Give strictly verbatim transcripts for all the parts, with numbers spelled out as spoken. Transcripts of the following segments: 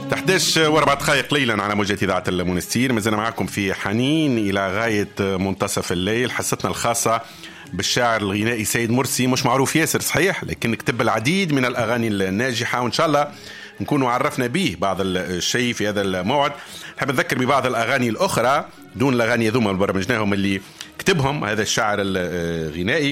إحدى عشر واربع دقائق ليلا على موجة إذاعة المونستير. مازلنا معكم في حنين إلى غاية منتصف الليل، حصتنا الخاصة بالشاعر الغنائي سيد مرسي. مش معروف ياسر صحيح، لكن كتب العديد من الأغاني الناجحة، وإن شاء الله نكونوا عرفنا به بعض الشيء في هذا الموعد. نحب نذكر ببعض الأغاني الأخرى دون الأغاني ذوما اللي برمجناهم اللي كتبهم هذا الشاعر الغنائي.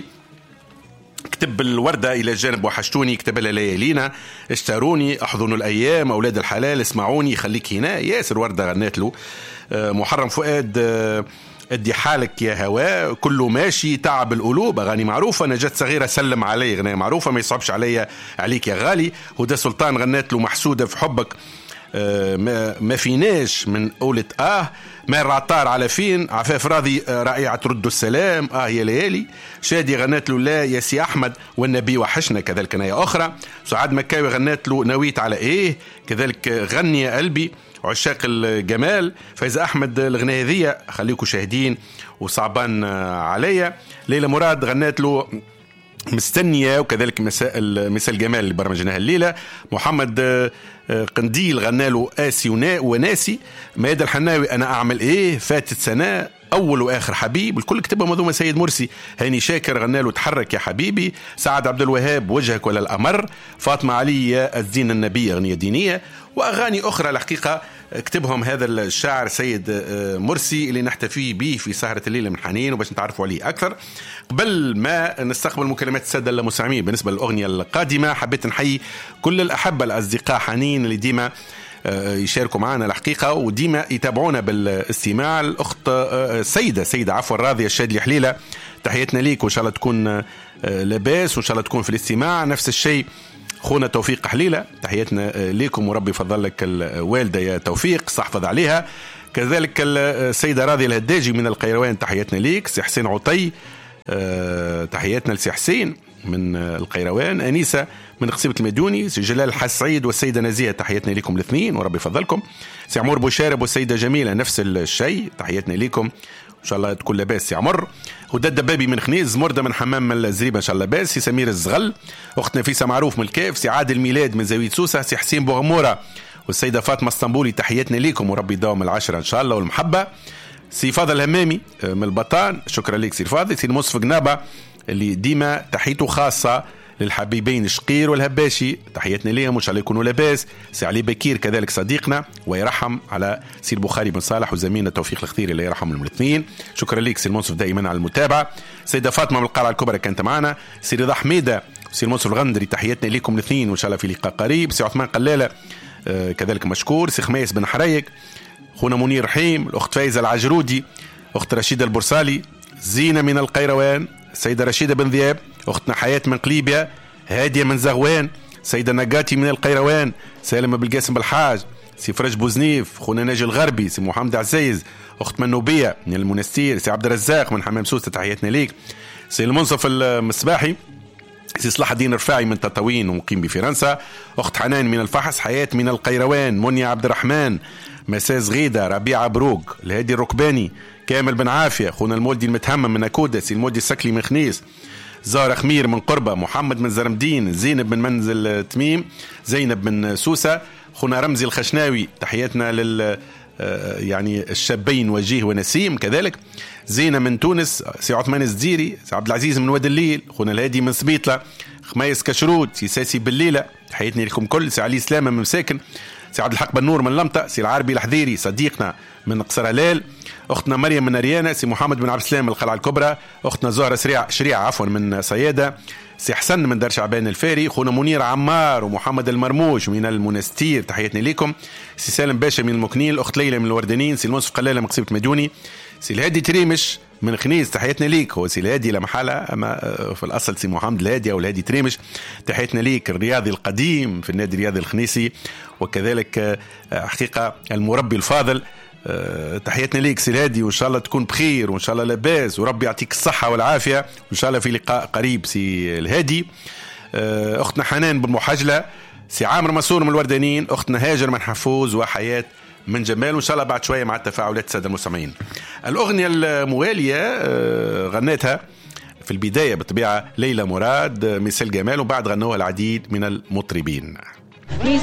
كتب الوردة إلى جانب وحشتوني، كتب لها ليالينا، اشتروني، أحضن الأيام، أولاد الحلال، اسمعوني، خليك هنا، ياسر وردة غنات له. محرم فؤاد، ادي حالك يا هواء، كله ماشي، تعب القلوب، أغاني معروفة. نجاة صغيرة، سلم علي، غناية معروفة، ما يصعبش علي عليك يا غالي. هدى سلطان غنات له محسودة في حبك، ما, ما فيناش من قولة آه. ماهر عطار على فين، عفاف راضي رائعة ترد السلام، آه يا ليالي. شادي غنات له لا يا سي أحمد والنبي وحشنا، كذلك ناية أخرى. سعاد مكاوي غنات له نويت على إيه، كذلك غني يا قلبي، عشاق الجمال. فايز أحمد الغناية ذي خليكم شاهدين وصعبان عليا. ليلى مراد غنات له مستنية، وكذلك مساء مساء الجمال اللي برمجناها الليلة. محمد قنديل غناله آسي وناسي. ميادة الحناوي أنا أعمل إيه، فاتت سنة، أول وآخر حبيب، الكل كتبها مذومة سيد مرسي. هاني شاكر غناله تحرك يا حبيبي. سعد عبد الوهاب وجهك ولا الأمر. فاطمة علي يا الدين النبي، أغنية دينية. وأغاني أخرى الحقيقة كتبهم هذا الشاعر سيد مرسي اللي نحتفي به في سهرة الليلة من حنين، وباش نتعرفوا عليه أكثر. قبل ما نستقبل مكالمات السادة المستمعين بالنسبة للأغنية القادمة، حبيت نحيي كل الأحبة الأصدقاء حنين اللي ديما يشاركوا معنا الحقيقة وديما يتابعونا بالاستماع. الأخت سيدة سيدة عفوا راضية الشادلي حليلة، تحياتنا ليك، وإن شاء الله تكون لاباس، وإن شاء الله تكون في الاستماع. نفس الشيء خونا توفيق حليلة، تحياتنا ليكم، وربي يفضل لك الوالدة يا توفيق، صحفظ عليها. كذلك السيدة راضية الهداجي من القيروان، تحياتنا ليك. سي حسين عطي، تحياتنا لسي حسين من القيروان. أنيسة من قصيبة المديوني. سي جلال الحسعيد والسيدة نزيهة، تحياتنا لكم الاثنين وربي يفضلكم. سي عمور بوشارب والسيدة جميلة نفس الشيء، تحياتنا لكم، إن شاء الله تكون لاباس. سي عمر. هدى الدبابي من خنيز. مردة من حمام الزريبة، إن شاء الله لاباس. سي سمير الزغل. أخت نفيسة معروف من الكاف. سي عادل ميلاد من زاوية سوسة. سي حسين بوغمورة والسيدة فاطمة اسطنبولي، تحياتنا لكم وربي يداوم العشرة إن شاء الله والمحبة. سي فاضل همامي من البطان، شكرا لك سي فاضل. سي المصف قنابة اللي ديما تحيته خاصة للحبيبين الشقير والهباشي، تحياتنا ليهم وإن شاء الله يكونوا لاباس. سي علي بكير كذلك صديقنا، ويرحم على سي البخاري بن صالح وزميلنا توفيق الخثيري اللي يرحمهم الاثنين. شكرا لك سي المنصف دائما على المتابعة. سيدة فاطمة من القلعة الكبرى كانت معنا. سي رضا حميدة سي المنصف الغندري، تحياتنا لكم الاثنين وإن شاء الله في لقاء قريب. سي عثمان قلالة آه كذلك مشكور. سي خميس بن حريق. خونا منير رحيم. الأخت فايزة العجرودي. أخت رشيدة البرسالي. زينة من القيروان. سيدة رشيدة بن ذياب. أختنا حياة من قليبيا. هادية من زغوان. سيدة نقاتي من القيروان. سالم بالقاسم بالحاج. سي فرج بوزنيف. خونا ناجي الغربي. سي محمد عزيز. أخت منوبية من المنستير. سي عبد الرزاق من حمام سوسة، تحياتنا ليك. سي المنصف المصباحي. سي صلاح الدين الرفاعي من تطاوين ومقيم بفرنسا. أخت حنان من الفحص. حياة من القيروان. منيا عبد الرحمن. مساز غيدة. ربيعة بروق. الهادي الركباني. كامل بن عافية. خونا المولدي المتهمم من أكودة. سي المولدي السكلي من خنيس. زهرة خمير من قربة. محمد من زرمدين. زينب من منزل تميم. زينب من سوسة. خونا رمزي الخشناوي، تحياتنا لل يعني الشابين وجيه ونسيم. كذلك زينة من تونس. سي عثمان الزديري. سي عبد العزيز من واد الليل. خونا الهادي من سبيطلة. خميس كشرود. سي ساسي بالليلة، تحياتني لكم كل. سي علي سلامة من مساكن. سي عبد الحق بن نور من لمطة. سي العربي الحذيري صديقنا من قصر هلال. أختنا مريم من أريانا. سي محمد بن عبد السلام من القلعة الكبرى. أختنا زهرة سريع شريعة عفوا من صيادة. سي حسن من دار شعبان الفاري. خونا منير عمار ومحمد المرموش من المنستير، تحياتنا لكم. سي سالم باشا من المكنيل. أخت ليلى من الوردانين. سي المنصف قلالة من قصيبة مديوني. سي الهادي تريمش من خنيس، تحياتنا ليك. هو سي الهادي لمحالة، أما في الأصل سي محمد الهادي أو الهادي تريمش، تحياتنا ليك. الرياضي القديم في النادي الرياضي الخنيسي، وكذلك حقيقة المربي الفاضل، تحياتنا ليك سي الهادي، وإن شاء الله تكون بخير وإن شاء الله لاباس وربي يعطيك الصحة والعافية وإن شاء الله في لقاء قريب سي الهادي. أختنا حنان بالمحاجلة. سي عامر مسور من الوردانين. أختنا هاجر من حفوز وحياة من جمال. وإن شاء الله بعد شوية مع التفاعلات السادة المستمعين. الأغنية الموالية غنتها في البداية بالطبيعة ليلى مراد مثل جمال، وبعد غنوها العديد من المطربين.